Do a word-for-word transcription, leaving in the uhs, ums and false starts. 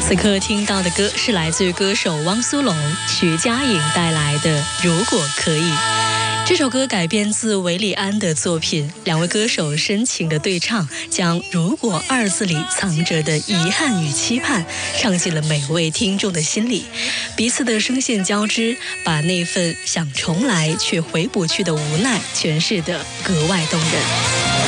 此刻听到的歌是来自于歌手汪苏泷、徐佳莹带来的《如果可以》。这首歌改编自韦礼安的作品，两位歌手深情的对唱，将“如果”二字里藏着的遗憾与期盼唱进了每位听众的心里，彼此的声线交织，把那份想重来却回不去的无奈诠释得格外动人。